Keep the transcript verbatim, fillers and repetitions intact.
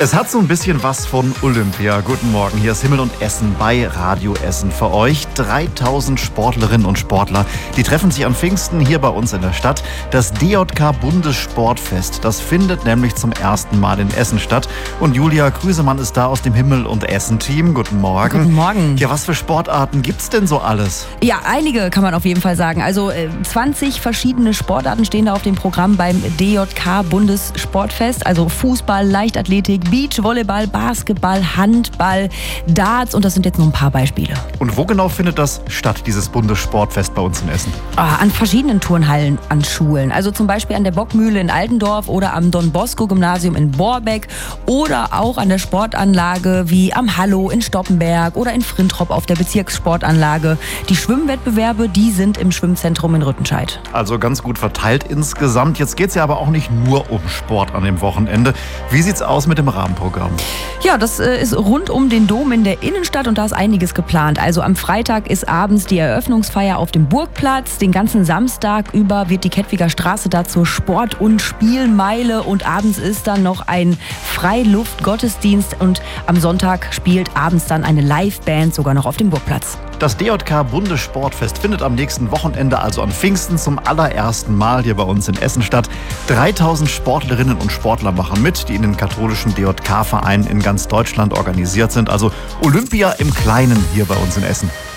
Es hat so ein bisschen was von Olympia. Guten Morgen, hier ist Himmel und Essen bei Radio Essen für euch. dreitausend Sportlerinnen und Sportler, die treffen sich an Pfingsten hier bei uns in der Stadt. Das D J K-Bundessportfest, das findet nämlich zum ersten Mal in Essen statt. Und Julia Grüsemann ist da aus dem Himmel und Essen-Team. Guten Morgen. Guten Morgen. Ja, was für Sportarten gibt's denn so alles? Ja, einige kann man auf jeden Fall sagen. Also äh, zwanzig verschiedene Sportarten stehen da auf dem Programm beim D J K-Bundessportfest. Also Fußball, Leichtathletik, Beach, Volleyball, Basketball, Handball, Darts und das sind jetzt nur ein paar Beispiele. Und wo genau findet das statt, dieses Bundessportfest bei uns in Essen? Ah, an verschiedenen Turnhallen, an Schulen. Also zum Beispiel an der Bockmühle in Altendorf oder am Don-Bosco-Gymnasium in Borbeck oder auch an der Sportanlage wie am Hallo in Stoppenberg oder in Frintrop auf der Bezirkssportanlage. Die Schwimmwettbewerbe, die sind im Schwimmzentrum in Rüttenscheid. Also ganz gut verteilt insgesamt. Jetzt geht es ja aber auch nicht nur um Sport an dem Wochenende. Wie sieht's aus mit dem Rahmenprogramm? Ja, das äh, ist rund um den Dom in der Innenstadt und da ist einiges geplant. Also am Freitag ist abends die Eröffnungsfeier auf dem Burgplatz. Den ganzen Samstag über wird die Kettwiger Straße da zur Sport- und Spielmeile und abends ist dann noch ein Freiluftgottesdienst und am Sonntag spielt abends dann eine Liveband sogar noch auf dem Burgplatz. Das D J K-Bundessportfest findet am nächsten Wochenende, also an Pfingsten, zum allerersten Mal hier bei uns in Essen statt. dreitausend Sportlerinnen und Sportler machen mit, die in den katholischen D J K-Vereinen in ganz Deutschland organisiert sind. Also Olympia im Kleinen hier bei uns in Essen.